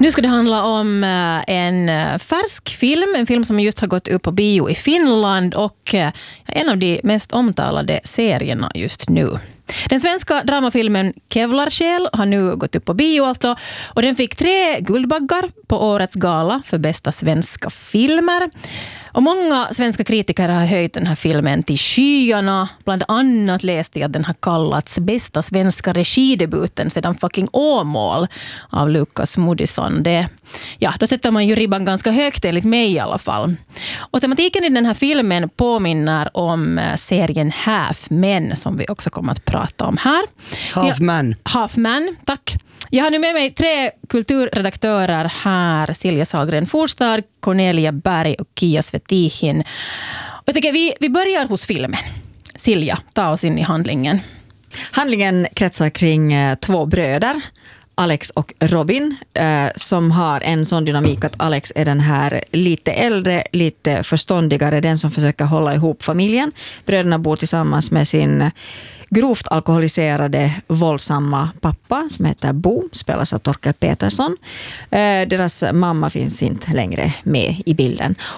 Nu ska det handla om en färsk film, en film som just har gått upp på bio i Finland och en av de mest omtalade serierna just nu. Den svenska dramafilmen Kevlarsjäl har nu gått upp på bio alltså, och den fick 3 guldbaggar på årets gala för bästa svenska filmer. Och många svenska kritiker har höjt den här filmen till skyarna. Bland annat läste jag att den har kallats bästa svenska regidebuten sedan fucking Åmål av Lukas Moodysson. Då sätter man ju ribban ganska högt enligt mig i alla fall. Och tematiken i den här filmen påminner om serien Half Men som vi också kommer att prata om här. Half Man, tack. Jag har nu med mig 3 kulturredaktörer här. Silja Sahlgren Forstad, Cornelia Berg och Kia Svetihin. Och jag tycker vi börjar hos filmen. Silja, ta oss in i handlingen. Handlingen kretsar kring 2 bröder, Alex och Robin, som har en sån dynamik att Alex är den här lite äldre, lite förståndigare, den som försöker hålla ihop familjen. Bröderna bor tillsammans med sin grovt alkoholiserade, våldsamma pappa som heter Bo, spelas av Torkel Petersson. Deras mamma finns inte längre med i bilden.